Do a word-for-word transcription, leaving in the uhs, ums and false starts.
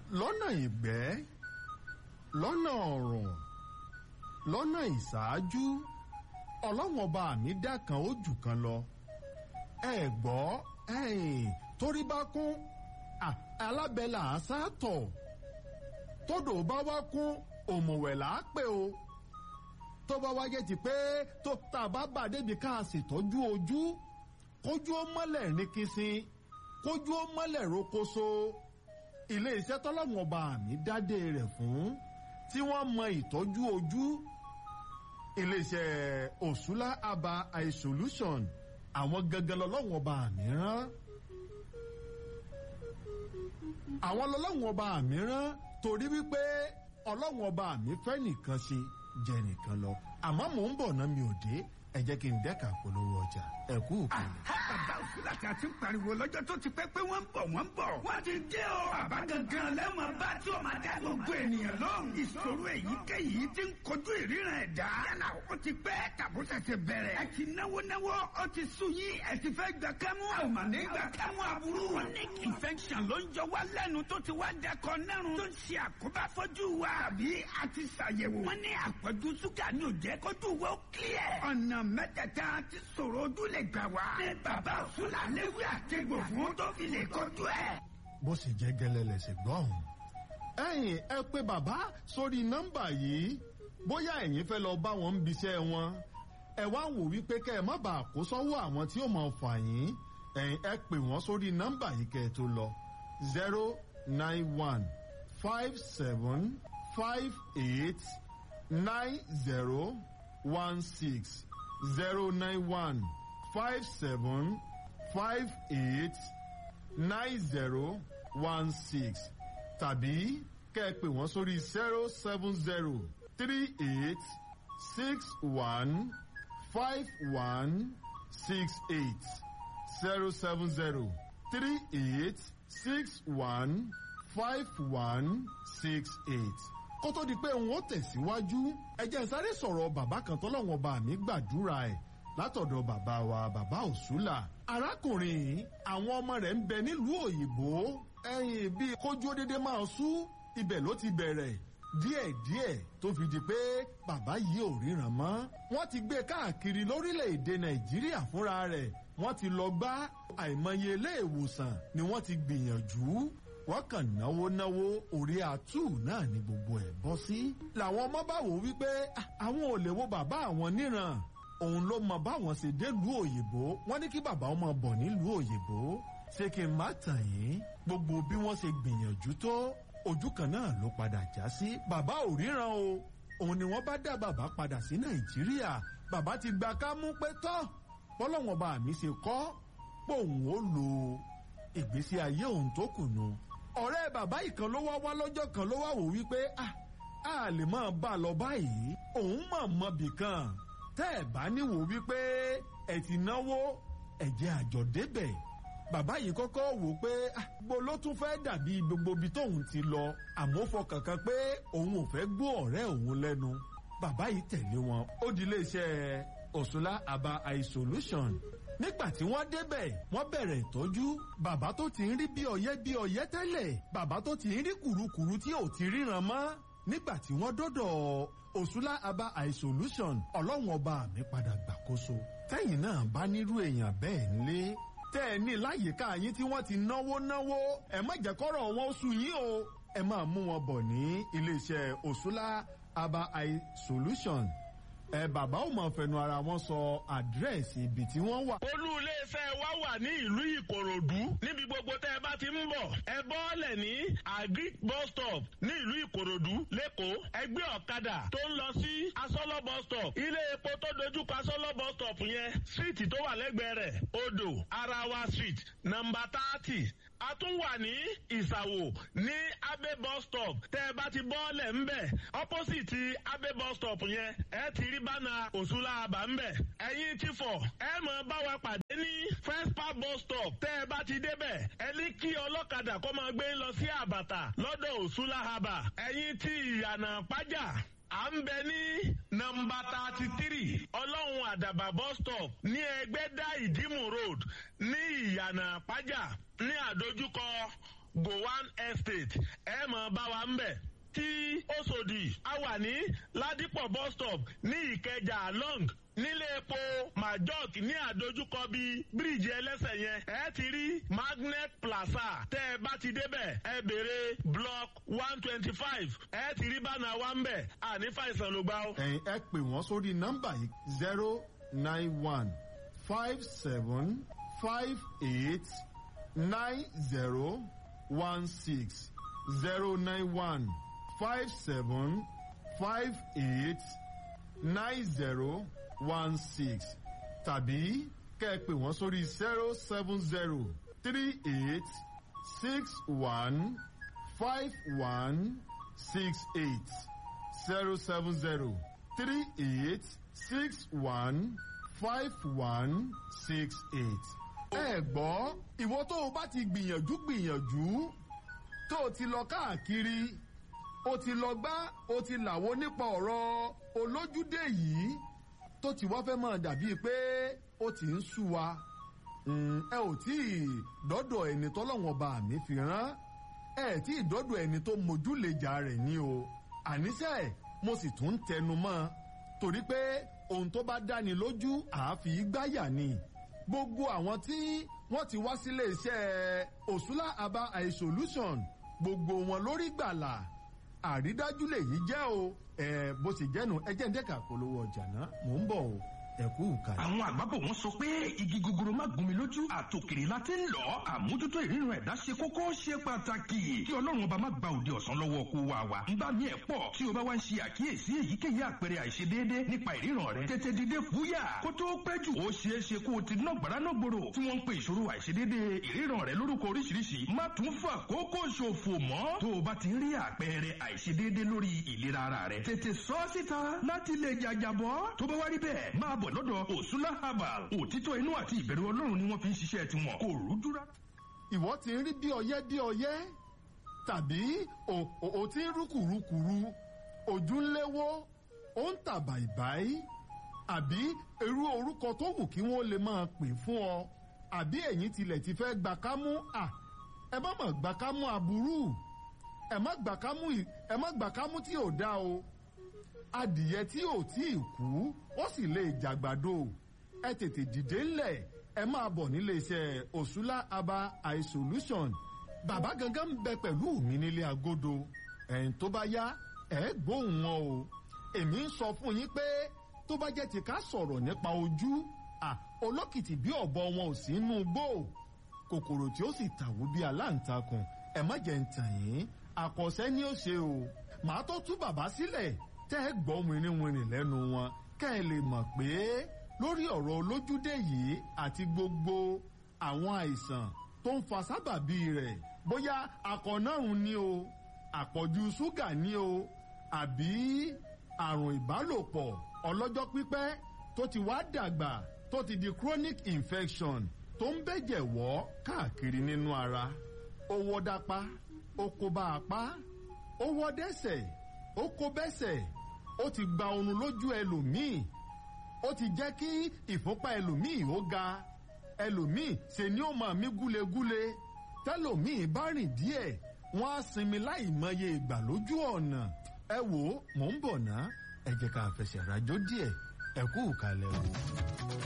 lọ́nà ìgbẹ́ lọ́nà ọ̀rùn lọ́nà ìṣáájú ọlọ́wọ́n ọba mi dá kan ó jù kan lọ ẹ gbọ́ ẹ̀yìn torí bá kún alábẹ́là àṣàtọ̀ tódò bá wá kún òmùwẹ̀ là á pè o tó bá wáyé ti pé tó tá a bá bà débi ká a sì tọ́jú ojú kójú ó mọ́lẹ̀ ní kìsìn kójú ó mọ́lẹ̀ rókóso ilé iṣẹ́ tọ́lọ́wọ́n ọba mi dádé rẹ̀ fún tí wọ́n mọ ìtọ́jú ojú ilé iṣẹ́ Òṣùlá Aba Eye Solution àwọn gangan lọ́lọ́wọ́n ọba mi rán àwọn lọ́lọ́wọ́n ọba mi rán torí wípé ọlọ́wọ́n ọba mi fẹ́ nìkan ṣe jẹ nìkan lọ àmọ́ mò ń bọ̀ náà mi ò dé ẹ jẹ́ kí n dẹ́ka polówó ọjà ẹ kú òkèlè. bàbá Òṣùlá tí a ti ń pariwo lọ́jọ́ tó ti pẹ́ pé wọ́n ń bọ̀ wọ́n ń bọ̀. wọ́n ti dé o. bàbá gangan lẹ́wọ̀n bá tí o máa dá gbogbo ènìyàn lóhùn. ìṣòro èyíkéyìí ti ń kojú ìríran ẹ̀dá. yálà ó ti pẹ́ tàbó ṣẹ̀ṣẹ̀ bẹ̀rẹ̀. ẹ ti náwó náwó ó ti sú yín ẹ ti fẹ́ gbà kámú. àwọn màní gbà kámú aburú. chronic infection ló ń jọ wá lẹ́nu tó ti wá dẹkọ nẹ́rùn. tó ń ṣe àkóbá fojú wa. àbí a ti ṣàyẹ̀wò. wọ́n ní àpọ̀jù ṣúgà ní òjẹ́ kójú wa ó clear. ọ̀nà mẹ́tẹ̀ẹ̀ta ti sọ̀rọ̀ ojú lè gbà wá. ní bàbá Òṣùlá léwé àtẹ̀gbò fún tó fi lè kojú ẹ̀. bó sì jẹ́ gẹ́lẹ́ lẹ̀sẹ̀ gbọ́ ọ̀hún. ẹ̀yin ẹ pé bàbá sórí nọ́mbà yìí bóyá ẹ̀yin fẹ́ lọ bá wọn bíṣẹ́ wọn ẹ wá wò wípé kẹ́ ẹ má bàa kó sọ́wọ́ àwọn tí ó máa fà yín ẹ̀yin ẹ pè wọ́n sórí nọ́mbà yìí kẹ́ ẹ tó lọ zero nine one five seven five eight nine zero one six zero nine one five seven five eight nine zero one six tàbí kẹ́ ẹ pè wọ́n sórí zero seven zero three eight six one five one six eight zero seven zero three eight six one five one six eight. kó tó di pé òun ó tẹ̀síwájú ẹ jẹ́ n sáré sọ̀rọ̀ bàbá kan tọ́lọ́wọ́n ọba mi gbàdúrà ẹ̀ látọ̀dọ̀ bàbá wa bàbá Òṣùlá. arákùnrin àwọn ọmọ rẹ̀ ń bẹ nílùú òyìnbó ẹ̀yìn bíi kójú dédé máa sú ibẹ̀ ló ti bẹ̀rẹ̀ díẹ̀díẹ̀ tó fi di pé bàbá yìí ò ríran mọ́. wọ́n ti gbé káàkiri lórílẹ̀‐èdè Nàìjíríà fúnra rẹ̀ wọ́n ti lọ gbá àìmọye ilé ìwòsàn ni wọ́n ti gbìyànjú wọ́n kàn náwó náwó orí àtú náà ni gbogbo ẹ̀ bọ́ sí. làwọn ọmọ bá wò wípé àwọn ò lè wo bàbá àwọn níran òun ló mọ báwọn ṣe délùú òyìnbó wọ́n ní kí bàbá wọn máa bọ̀ nílùú òyìnbó ṣé kí n má tàn yín gbogbo bí wọ́n ṣe gbìyànjú tó ojú kan náà ló padà já sí. bàbá ò ríran o òun ni wọ́n bá dá bàbá padà sí Nàìjíríà bàbá ti gba kámú pé tọ́ bọ́lọ́wọ́n bá mi ṣe kọ́ pé òun ó lo ìgbésí ayé òun tó kù nù. ọ̀rẹ́ bàbá ìkan ló wá wá lọ́jọ́ kan ló wá wò wípé ah a lè máa bá a lọ báyìí òun mọ̀ mọ́ bìkan tẹ́ ẹ̀ bá níwò wípé ẹ̀ ti náwó ẹ̀jẹ̀ àjọ débẹ̀. bàbá yìí kọ́kọ́ wò pé gbogbo ló tún fẹ́ dàbí gbogbo ibi tóun ti lọ àmọ́ fọkàn kan pé òun ò fẹ́ gbọ́ ọ̀rẹ́ òun lẹ́nu. bàbá yìí tẹ̀lé wọn ó di iléeṣẹ́ Òṣùlá Aba Eye Solution. nígbà tí wọ́n débẹ̀ wọ́n bẹ̀rẹ̀ ìtọ́jú bàbá tó ti ń rí bí ọyẹ́ bí ọyẹ́ tẹ́lẹ̀ bàbá tó ti ń rí kùrukùru tí ò ti ríran mọ́. nígbà tí wọ́n dọ́dọ̀ Òṣùlá Aba Eye Solution ọlọ́run ọba mi padà gbàkóso. tẹ́yìn náà bá nírú èèyàn bẹ́ẹ̀ nílé tẹ́ ẹ ní láyìíká yín tí wọ́n ti náwó náwó ẹ má jẹ́ kọ́rọ̀ wọn ó sú yín o ẹ máa mú wọn bọ̀ ní iléeṣẹ́ Òṣùlá Aba Eye Solution. ẹ bàbá ò máa fẹnu ara wọn sọ àdírẹ́sì ibi tí wọ́n wà. olú iléeṣẹ́ wa wà ní ìlú Ìkòròdú níbi gbogbo tẹ́ ẹ bá ti ń bọ̀ ẹ bọ́ọ̀lẹ̀ ní Agric bus stop ní ìlú Ìkòròdú lẹ́kọ̀ọ́ ẹgbẹ́ ọ̀kadà tó ń lọ sí Asọ́lọ́ bus stop ilé epo tó dojúkọ Asọ́lọ́ bus stop yẹn street tó wà lẹ́gbẹ̀ẹ́ rẹ̀ Odò Arawa street nọ́mbà thirty. a tún wà ní Ìsàwò ní Abe bus stop tẹ́ ẹ bá ti bọ́ọ̀lẹ̀ ńbẹ̀ opposite Abe bus stop yẹn ẹ ti rí bánà Òṣùlá Aba ńbẹ̀ ẹ̀yin ti fọ̀ ẹ mọ̀ bá wa pàdé ní First Park bus stop tẹ́ ẹ bá ti débẹ̀ ẹ ní kí ọlọ́kadà kó máa gbé lọ sí Àbàtà lọ́dọ̀ Òṣùlá Aba ẹ̀yin ti Ìyànà Pájà à ń bẹ ní nọ́mbà thirty three ọlọ́run àdàbà bus stop ní Ẹgbẹ́dá Ìdímù road ní Ìyànà Pájà ní àdójúkọ Gowan Estate ẹ mọ̀ bá wa ń bẹ̀. Tí Òṣòdì a wà ní Ládìpọ̀ bus stop ní Ìkẹjà long nílé epo Majok ní àdójúkọ bíi bíríìjì ẹlẹ́sẹ̀ yẹn ẹ ti rí Magnet Plaza tẹ́ ẹ bá ti débẹ̀ ẹ béèrè block one twenty five ẹ ti rí bánà wa ń bẹ̀ àní fàìsàn ló gbà ó. ẹ̀yin ẹ pè wọ́n sórí nọ́mbà yìí zero nine one five seven five eight nine zero one six zero nine one five seven five eight nine zero one six tàbí kẹ́ ẹ pè wọ́n sórí zero seven zero three eight six one five one six eight zero seven zero three eight six one five one six eight. ẹ gbọ́ ìwọ tó o bá ti gbìyànjú gbìyànjú tó o ti lọ káàkiri o ti lọ gbá o ti làwọ nípa ọ̀rọ̀ olójúdé yìí tó ti wá fẹ́ máa dàbíi pé ó ti ń sú wa ẹ ò tí ì dọ́dọ̀ ẹni tọ́lọ́wọ́n bá mi fi rán ẹ tí ì dọ́dọ̀ ẹni tó mójúlejà rẹ̀ ní o àníṣe mo sì tún ń tẹnu mọ́ torí pé ohun tó bá dáni lójú àáfi gbáyà ni gbogbo àwọn tí wọ́n ti wá sílé iṣẹ́ Òṣùlá Aba Eye Solution gbogbo wọn lórí gbàlà àrídájú lèyí jẹ́ o ẹ bó sì jẹ́nu ẹjẹ́ ń dẹ́ka polówó ọjà náà mò ń bọ̀ o ẹ̀kú ìkàlẹ̀. àwọn àgbàbọ̀ wọn sọ pé igi gogoro má gún mi lójú àtòkèrè la ti ń lọ àmójútó ìrírun ẹ̀dá ṣe kókó ṣe pàtàkì kí ọlọ́run ọba má gba òde ọ̀sán lọ́wọ́ kó wa wa. ń bá mi ẹ̀ pọ̀ tí o bá wá ń ṣe àkíyèsí èyíkéyìí àpẹẹrẹ àìṣedéédé nípa ìríran rẹ tètè dìde fúyà kó tó pẹ́ jù ó ṣeé ṣe kó o ti ná gbàrà náà gbòòrò tí wọ́n ń pe ìṣòro àìṣedéédé ìríran rẹ lórúkọ oríṣiríṣi má tún fà kókó ṣòfò mọ́ tó o bá ti rí àpẹẹrẹ àìṣedéédé lórí ìlera ara rẹ tètè sọ síta láti lè jàjàbọ́ tó bá wá rí bẹ́ẹ̀ máa bọ̀ lọ́dọ̀ Òṣùlá Herbal òtítọ́ inú àti ìbẹ̀rù Ọlọ́run ni wọ́n fi ń ṣiṣẹ́ tiwọn kò rújú rárá. ìwọ ti ń rí bí ọyẹ́ bí ọyẹ́ tàbí o ti ń rúkùrúkùrú ojú ń léwó ó ń tà bàìbàì àbí irú orúkọ tó wù kí wọ́n lè máa pè fún ọ àbí ẹ̀yin tilẹ̀ ti fẹ́ gbà kámú à ẹ má mọ̀ gbà kámú aburú ẹ má gbà kámú ẹ má gbà kámú tí ò dá o adìyẹ tí ò tí ì kú ó sì lè jàgbàdo ẹ tètè dìde ńlẹ̀ ẹ máa bọ̀ nílé iṣẹ́ Òṣùlá Aba Eye Solution bàbá gangan ń bẹ pẹ̀lú mi nílé agodo ẹ̀yìn tó bá yá ẹ gbóhùn wọn o èmi ń sọ fún yín pé tó bá jẹ́ ti ká sọ̀rọ̀ nípa ojú à olókìtì bí ọ̀bọ wọn ò sí inú gbó kòkòrò tí ó sì tàwó bí aláǹtakùn ẹ má jẹ́ ń tàn yín àkọsẹ́ ni ó ṣe o màá tó tú bàbá sílẹ̀ tẹ́ ẹ gbọ́ wìnrìnwìnrìn lẹ́nu wọn kẹ́ ẹ lè mọ̀ pé lórí ọ̀rọ̀ olójúdé yìí àti gbogbo àwọn àìsàn tó ń fa sábàbí rẹ̀ bóyá akọ̀nàrùn ni o àpọ̀jù ṣúgà ni o àbí àrùn ìbálòpọ̀ ọlọ́jọ́ pípẹ́ tó ti wá dàgbà tó ti di chronic infection tó ń bẹ̀jẹ̀ wọ́ káàkiri nínú ara ó wọ́ dápá ó kó bá apá ó wọ́ dẹ́sẹ̀ ó kó bẹ́sẹ̀ ó ti gba oorun lójú ẹlòmíì ó ti jẹ́ kí ìfúnpá ẹlòmíì ó ga ẹlòmíì ṣe ni ó máa mí gúlegúle tẹlòmíì bá rìn díẹ̀ wọ́n á sinmi láì mọye ìgbà lójú ọ̀nà ẹ wò ó mò ń bọ̀ ná ẹ jẹ́ ká fẹsẹ̀ rájò díẹ̀ ẹ kú ìkàlẹ̀ o.